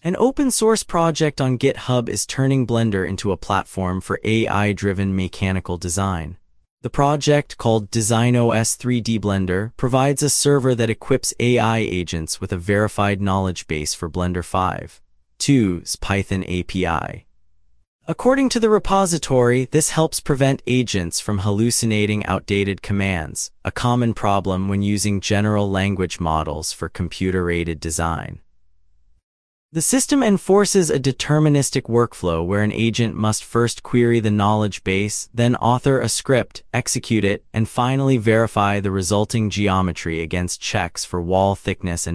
An open-source project on GitHub is turning Blender into a platform for AI-driven mechanical design. The project, called DesignOS 3D Blender, provides a server that equips AI agents with a verified knowledge base for Blender 5.2's Python API. According to the repository, this helps prevent agents from hallucinating outdated commands, a common problem when using general language models for computer-aided design. The system enforces a deterministic workflow where an agent must first query the knowledge base, then author a script, execute it, and finally verify the resulting geometry against checks for wall thickness and